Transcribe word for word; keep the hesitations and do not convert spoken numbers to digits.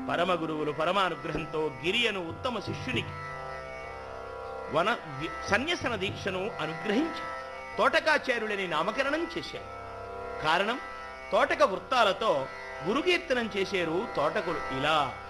పరమ గురువులు పరమానుగ్రహంతో గిరియను ఉత్తమ శిష్యునికి వన సన్యసన దీక్షను అనుగ్రహించి తోటకాచార్యులని నామకరణం చేశారు. కారణం, తోటక వృత్తాలతో గురుకీర్తనం చేశారు తోటకులు ఇలా